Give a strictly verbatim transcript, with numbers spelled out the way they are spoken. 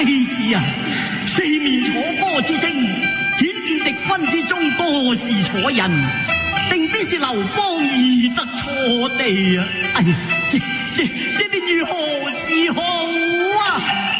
妃子啊，四面楚歌之聲，顯見敵軍之中多是楚人，定必是劉邦易得錯地啊！哎呀，這這這便如何是好啊？